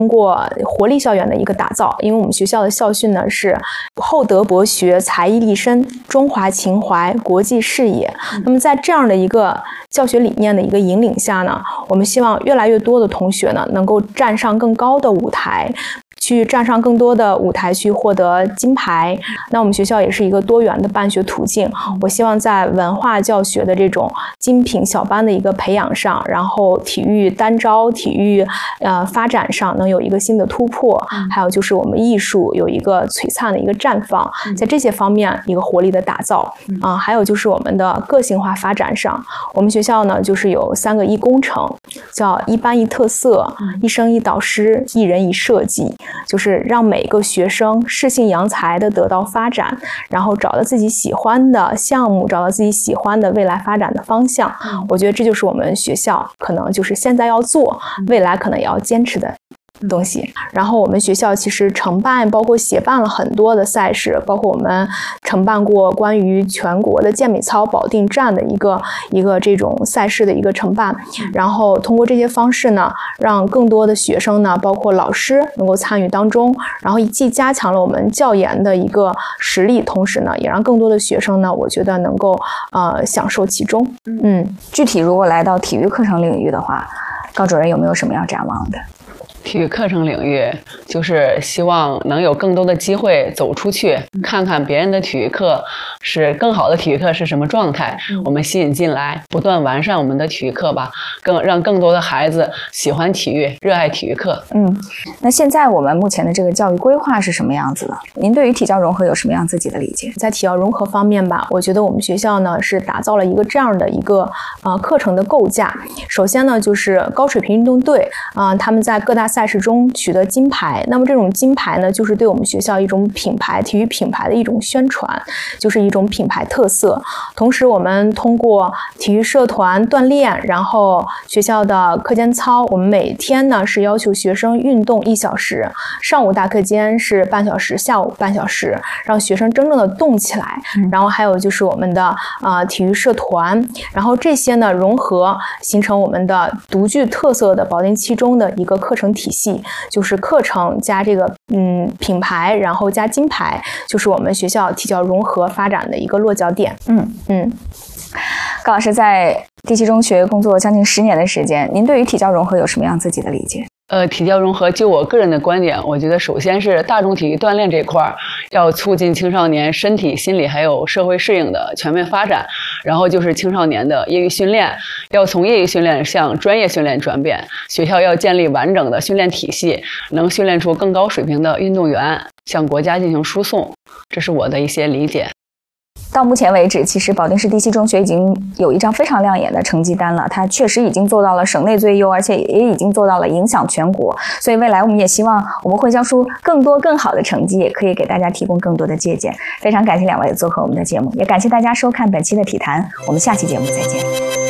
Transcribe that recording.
通过活力校园的一个打造，因为我们学校的校训呢是厚德博学、才艺立身、中华情怀、国际视野。那么在这样的一个教学理念的一个引领下呢，我们希望越来越多的同学呢能够站上更高的舞台，去站上更多的舞台去获得金牌。那我们学校也是一个多元的办学途径，我希望在文化教学的这种精品小班的一个培养上，然后体育单招、体育发展上能有一个新的突破，还有就是我们艺术有一个璀璨的一个绽放，在这些方面一个活力的打造还有就是我们的个性化发展上，我们学校呢就是有3个一工程，叫一班一特色、一生一导师、一人一设计，就是让每个学生适性扬才的得到发展，然后找到自己喜欢的项目，找到自己喜欢的未来发展的方向。我觉得这就是我们学校可能就是现在要做，未来可能也要坚持的东西。然后我们学校其实承办包括协办了很多的赛事，包括我们承办过关于全国的健美操保定站的一个这种赛事的一个承办，然后通过这些方式呢，让更多的学生呢，包括老师能够参与当中，然后既加强了我们教研的一个实力，同时呢，也让更多的学生呢，我觉得能够享受其中。 具体如果来到体育课程领域的话，高主任有没有什么要展望的？ 体育课程领域就是希望能有更多的机会走出去，看看别人的体育课是更好的体育课是什么状态，我们吸引进来，不断完善我们的体育课吧，让更多的孩子喜欢体育，热爱体育课。 那现在我们目前的这个教育规划是什么样子的？您对于体教融合有什么样自己的理解？ 在体教融合方面吧，我觉得我们学校呢是打造了一个这样的一个课程的构架。首先呢，就是高水平运动队他们在各大赛事中取得金牌，那么这种金牌呢，就是对我们学校一种品牌、体育品牌的一种宣传，就是一种品牌特色。同时，我们通过体育社团锻炼，然后学校的课间操，我们每天呢是要求学生运动1小时，上午大课间是半小时，下午半小时，让学生真正的动起来。然后还有就是我们的体育社团，然后这些呢融合形成我们的独具特色的保定七中的一个课程体系，就是课程加这个品牌，然后加金牌，就是我们学校体教融合发展的一个落脚点。 高老师在第七中学工作将近10年的时间，您对于体教融合有什么样自己的理解？ 体教融合，就我个人的观点，我觉得首先是大众体育锻炼这块要促进青少年身体、心理还有社会适应的全面发展，然后就是青少年的业余训练，要从业余训练向专业训练转变，学校要建立完整的训练体系，能训练出更高水平的运动员，向国家进行输送，这是我的一些理解。 到目前为止，其实保定市第七中学已经有一张非常亮眼的成绩单了，它确实已经做到了省内最优，而且也已经做到了影响全国。所以未来我们也希望我们会教出更多更好的成绩，也可以给大家提供更多的借鉴。非常感谢2位做客我们的节目，也感谢大家收看本期的体坛，我们下期节目再见。